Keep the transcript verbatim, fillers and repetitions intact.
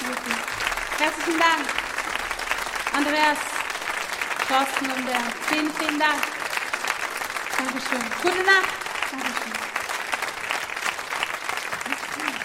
Supi. Herzlichen Dank. Andreas, Thorsten und Bernd. Vielen, vielen Dank. Dankeschön. Gute Nacht. Dankeschön.